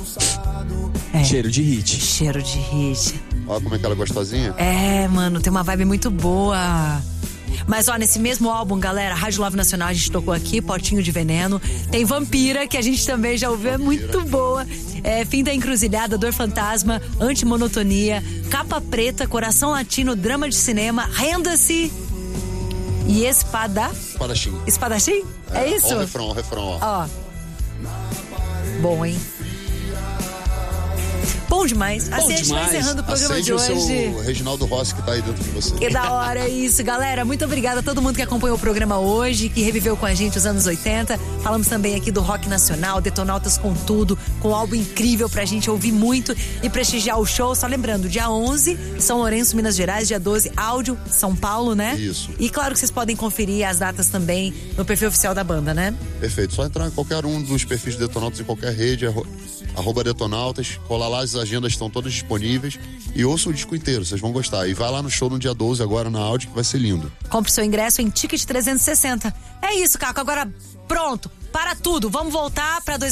Cheiro de hit. Cheiro de hit. Olha como é que ela é gostosinha. Mano, tem uma vibe muito boa. Mas ó, nesse mesmo álbum, galera, Rádio Love Nacional, a gente tocou aqui, Potinho de Veneno. Tem Vampira, que a gente também já ouviu, é muito boa. Fim da Encruzilhada, Dor Fantasma, Antimonotonia, Capa Preta, Coração Latino, Drama de Cinema, Renda-se e Espadachim. Espadachim? É isso? Ó o refrão, ó. Bom, hein? Bom demais. Assim a gente vai encerrando o programa de hoje. O seu Reginaldo Rossi que tá aí dentro de você. Que da hora isso, galera. Muito obrigada a todo mundo que acompanhou o programa hoje, que reviveu com a gente os anos 80. Falamos também aqui do rock nacional, Detonautas com tudo, com um álbum incrível pra gente ouvir muito e prestigiar o show. Só lembrando, dia 11, São Lourenço, Minas Gerais, dia 12, Áudio, São Paulo, né? Isso. E claro que vocês podem conferir as datas também no perfil oficial da banda, né? Perfeito. Só entrar em qualquer um dos perfis de Detonautas em qualquer rede, @Detonautas, colar lá, as agendas estão todas disponíveis e ouça o disco inteiro, vocês vão gostar. E vai lá no show no dia 12 agora na Áudio, que vai ser lindo. Compre seu ingresso em Ticket 360. É isso, Caco, agora pronto, para tudo, vamos voltar para